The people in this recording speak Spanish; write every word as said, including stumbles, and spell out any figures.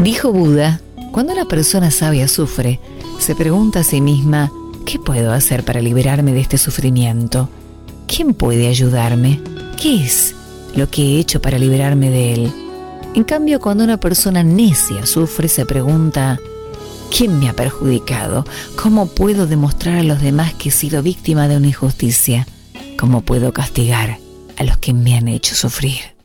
Dijo Buda, cuando una persona sabia sufre, se pregunta a sí misma, ¿qué puedo hacer para liberarme de este sufrimiento? ¿Quién puede ayudarme? ¿Qué es lo que he hecho para liberarme de él? En cambio, cuando una persona necia sufre, se pregunta, ¿quién me ha perjudicado? ¿Cómo puedo demostrar a los demás que he sido víctima de una injusticia? ¿Cómo puedo castigar a los que me han hecho sufrir?